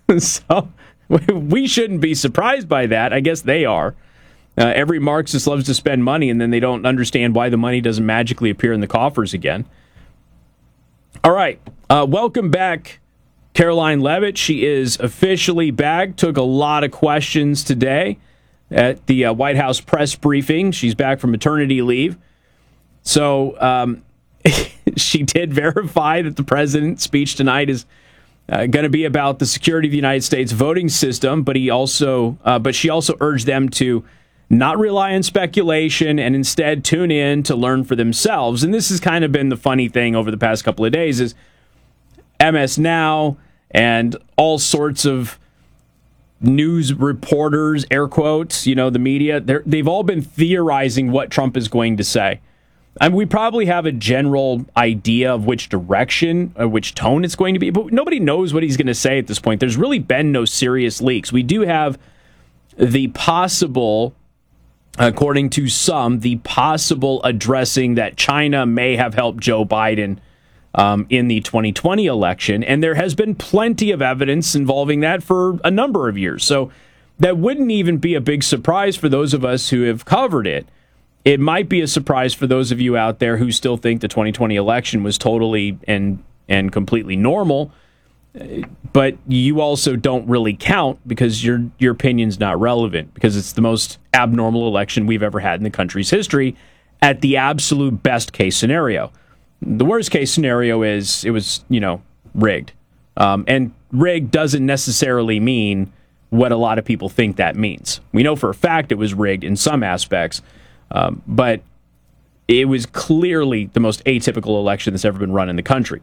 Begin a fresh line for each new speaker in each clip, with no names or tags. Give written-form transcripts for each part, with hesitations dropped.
So we shouldn't be surprised by that. I guess they are. Every Marxist loves to spend money, and then they don't understand why the money doesn't magically appear in the coffers again. All right. Welcome back, Karoline Leavitt. She is officially back. Took a lot of questions today at the White House press briefing. She's back from maternity leave. So she did verify that the president's speech tonight is going to be about the security of the United States voting system, but she also urged them to not rely on speculation and instead tune in to learn for themselves. And this has kind of been the funny thing over the past couple of days is MS Now and all sorts of news reporters, air quotes, the media, they've all been theorizing what Trump is going to say. I mean, we probably have a general idea of which direction, or which tone it's going to be, but nobody knows what he's going to say at this point. There's really been no serious leaks. We do have the possible, according to some, the possible addressing that China may have helped Joe Biden in the 2020 election, and there has been plenty of evidence involving that for a number of years. So that wouldn't even be a big surprise for those of us who have covered it. It might be a surprise for those of you out there who still think the 2020 election was totally and completely normal, but you also don't really count because your opinion's not relevant, because it's the most abnormal election we've ever had in the country's history at the absolute best case scenario. The worst case scenario is it was, rigged. And rigged doesn't necessarily mean what a lot of people think that means. We know for a fact it was rigged in some aspects, but it was clearly the most atypical election that's ever been run in the country.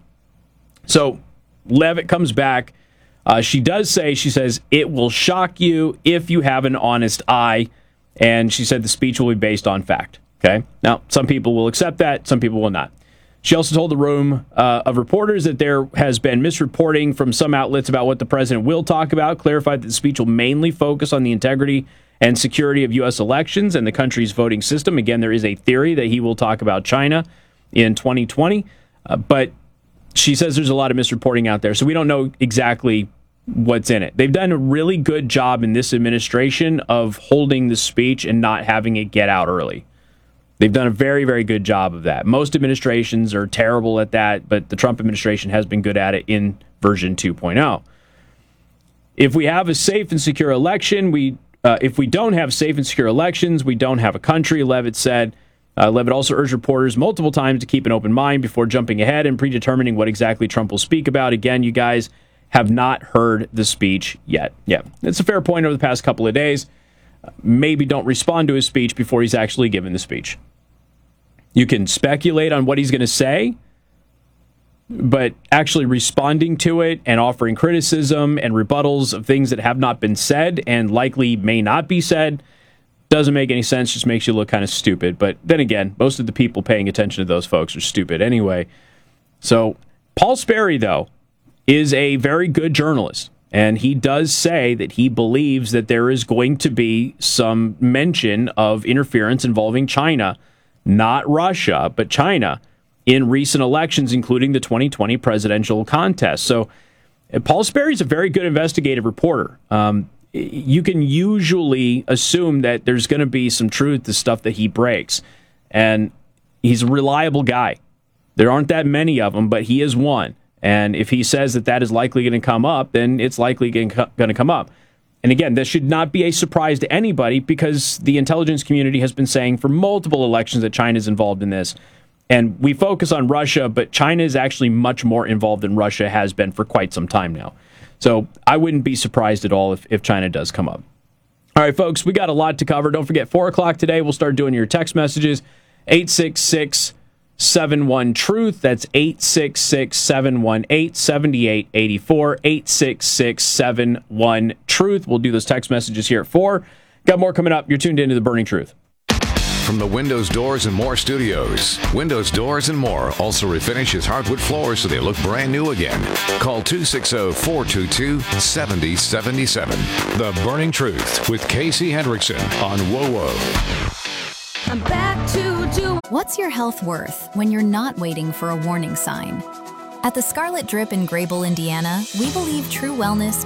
So Leavitt comes back. She says, it will shock you if you have an honest eye. And she said the speech will be based on fact. Okay. Now, some people will accept that. Some people will not. She also told the room of reporters that there has been misreporting from some outlets about what the president will talk about, clarified that the speech will mainly focus on the integrity and security of U.S. elections and the country's voting system. Again, there is a theory that he will talk about China in 2020, but she says there's a lot of misreporting out there, so we don't know exactly what's in it. They've done a really good job in this administration of holding the speech and not having it get out early. They've done a very, very good job of that. Most administrations are terrible at that, but the Trump administration has been good at it in version 2.0. If we have a safe and secure election, if we don't have safe and secure elections, we don't have a country, Leavitt said. Leavitt also urged reporters multiple times to keep an open mind before jumping ahead and predetermining what exactly Trump will speak about. Again, you guys have not heard the speech yet. Yeah, it's a fair point over the past couple of days. Maybe don't respond to his speech before he's actually given the speech. You can speculate on what he's going to say, but actually responding to it and offering criticism and rebuttals of things that have not been said and likely may not be said doesn't make any sense, just makes you look kind of stupid. But then again, most of the people paying attention to those folks are stupid anyway. So Paul Sperry, though, is a very good journalist, and he does say that he believes that there is going to be some mention of interference involving China, not Russia, but China, in recent elections, including the 2020 presidential contest. So Paul Sperry's a very good investigative reporter. You can usually assume that there's going to be some truth to stuff that he breaks. And he's a reliable guy. There aren't that many of them, but he is one. And if he says that that is likely going to come up, then it's likely going to come up. And again, this should not be a surprise to anybody because the intelligence community has been saying for multiple elections that China is involved in this. And we focus on Russia, but China is actually much more involved than Russia has been for quite some time now. So I wouldn't be surprised at all if China does come up. All right, folks, we got a lot to cover. Don't forget, 4 o'clock today, we'll start doing your text messages. 866-71-TRUTH. That's 866-718-7884. 866-71-TRUTH. We'll do those text messages here at 4. Got more coming up. You're tuned into The Burning Truth.
From the Windows Doors and More studios, Windows Doors and More also refinishes hardwood floors so they look brand new again. Call 260-422-7077. The Burning Truth with Casey Hendrickson on WOWO.
I'm back to do.
What's your health worth when you're not waiting for a warning sign? At the Scarlet Drip in Grable, Indiana, we believe true wellness